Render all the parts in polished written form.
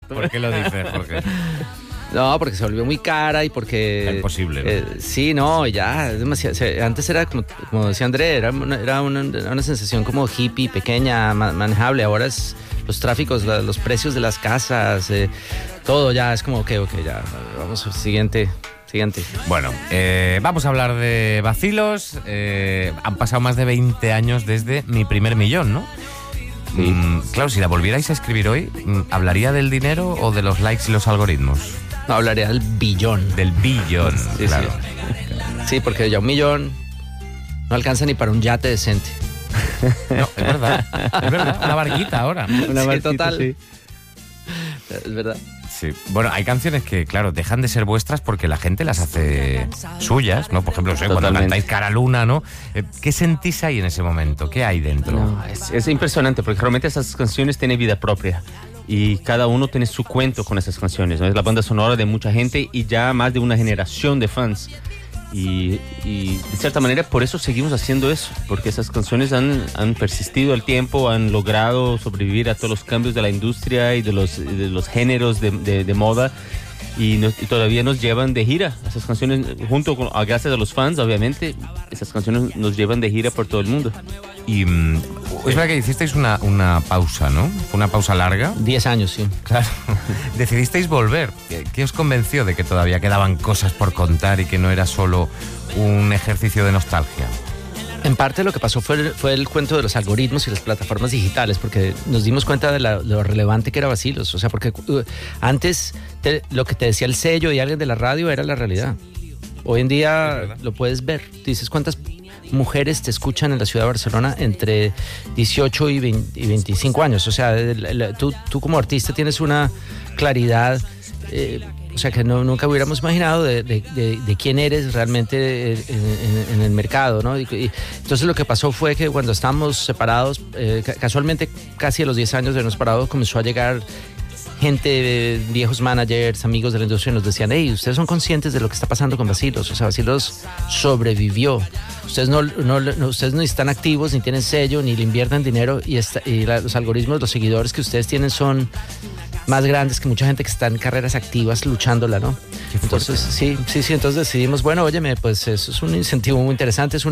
¿Por qué lo dices, Jorge? No, porque se volvió muy cara y porque... Es imposible, ¿no? Sí, no, ya, es demasiado. Antes era, como decía André, era una sensación como hippie, pequeña, manejable. Ahora es los tráficos, los precios de las casas, todo ya es como, ok, ya, vamos al siguiente. Bueno, vamos a hablar de Vacilos. Han pasado más de 20 años desde Mi Primer Millón, ¿no? Sí. Claro, si la volvierais a escribir hoy, ¿hablaría del dinero o de los likes y los algoritmos? No, hablaría del billón. Del billón, Sí, claro. Sí, porque ya 1 millón no alcanza ni para un yate decente. No, es verdad, una barquita ahora. Una barquita, total. sí. Es verdad. Sí. Bueno, hay canciones que, claro, dejan de ser vuestras porque la gente las hace suyas, ¿no? Por ejemplo, cuando Totalmente. cantáis Cara Luna, ¿no? ¿Qué sentís ahí en ese momento? ¿Qué hay dentro? No, es impresionante porque realmente esas canciones tienen vida propia y cada uno tiene su cuento con esas canciones, ¿no? Es la banda sonora de mucha gente y ya más de una generación de fans. Y de cierta manera por eso seguimos haciendo eso, porque esas canciones han persistido al tiempo, han logrado sobrevivir a todos los cambios de la industria y de los géneros de moda y todavía nos llevan de gira. Esas canciones, gracias a los fans, obviamente, esas canciones nos llevan de gira por todo el mundo. Y es verdad que hicisteis una pausa, ¿no? Fue una pausa larga. 10 años, sí. Claro. Decidisteis volver. ¿Qué os convenció de que todavía quedaban cosas por contar y que no era solo un ejercicio de nostalgia? En parte lo que pasó fue el cuento de los algoritmos y las plataformas digitales, porque nos dimos cuenta de lo relevante que era Vacilos. O sea, porque antes lo que te decía el sello y alguien de la radio era la realidad. Hoy en día lo puedes ver. Dices, ¿cuántas mujeres te escuchan en la ciudad de Barcelona entre 18 y 25 años? O sea, tú como artista tienes una claridad... o sea, que nunca hubiéramos imaginado de quién eres realmente en el mercado, ¿no? Y entonces lo que pasó fue que cuando estábamos separados, casualmente casi a los 10 años de habernos separado, comenzó a llegar gente, viejos managers, amigos de la industria, nos decían, hey, ustedes son conscientes de lo que está pasando con Vacilos. O sea, Vacilos sobrevivió. Ustedes no están activos, ni tienen sello, ni le invierten dinero y los algoritmos, los seguidores que ustedes tienen son más grandes que mucha gente que está en carreras activas luchándola, ¿no? Entonces, sí, entonces decidimos, bueno, óyeme, pues eso es un incentivo muy interesante, es un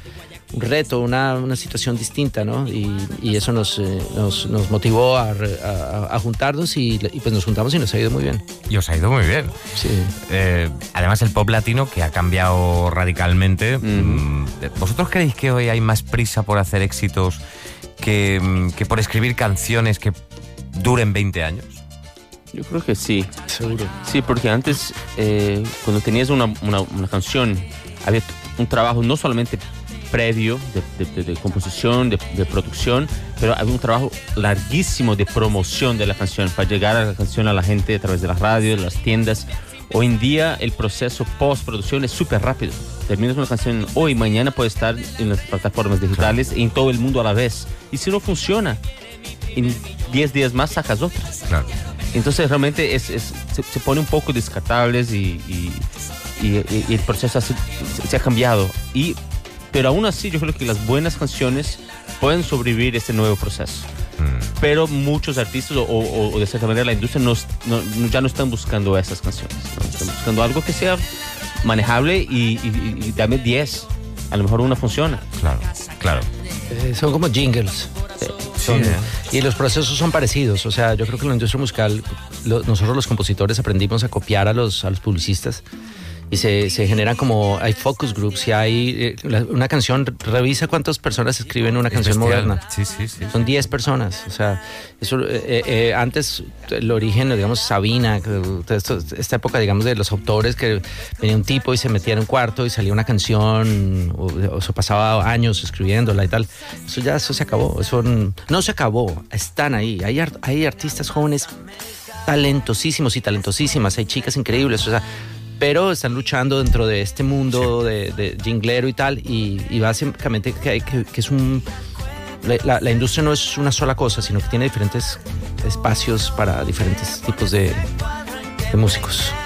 reto, una situación distinta, ¿no? Y eso nos motivó a juntarnos y pues nos juntamos y nos ha ido muy bien. Y os ha ido muy bien. Sí. Además, el pop latino, que ha cambiado radicalmente. ¿Vosotros creéis que hoy hay más prisa por hacer éxitos que por escribir canciones que duren 20 años? Yo creo que sí. Seguro. Sí, porque antes, cuando tenías una canción, había un trabajo no solamente previo de composición, de producción, pero había un trabajo larguísimo de promoción de la canción para llegar a la canción a la gente a través de las radios, de las tiendas. Hoy en día el proceso postproducción es súper rápido. Terminas una canción hoy, mañana puede estar en las plataformas digitales y en todo el mundo a la vez. Y si no funciona, en 10 días más sacas otra. Claro. Entonces realmente se pone un poco descartables y el proceso se ha cambiado. Pero aún así yo creo que las buenas canciones pueden sobrevivir este nuevo proceso. Pero muchos artistas o de cierta manera la industria ya no están buscando esas canciones, ¿no? Están buscando algo que sea manejable y dame 10. A lo mejor una funciona. Claro. Son como jingles. Y los procesos son parecidos. O sea, yo creo que en la industria musical nosotros los compositores aprendimos a copiar a los publicistas y se generan como, hay focus groups y hay una canción, revisa cuántas personas escriben una canción moderna. Sí. Son 10 personas. O sea, eso antes el origen, digamos, Sabina, esta época, digamos, de los autores que venía un tipo y se metía en un cuarto y salía una canción o se pasaba años escribiéndola y tal. Eso se acabó. Eso no se acabó. Están ahí. Hay artistas jóvenes talentosísimos y talentosísimas. Hay chicas increíbles. O sea, pero están luchando dentro de este mundo de jinglero y tal, y básicamente que es la industria no es una sola cosa, sino que tiene diferentes espacios para diferentes tipos de músicos.